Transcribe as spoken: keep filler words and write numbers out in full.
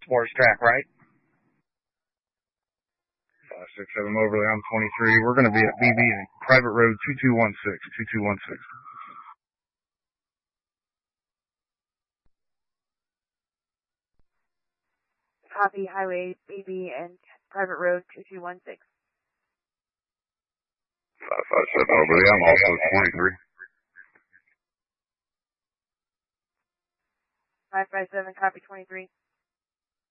Sports track, right? five six seven Moberly, I'm twenty-three. We're going to be at B B and Private Road two two one six, two two one six. Copy, Highway B B and Private Road two two one six. five five seven Moberly, I'm also twenty-three. five five seven, copy twenty-three.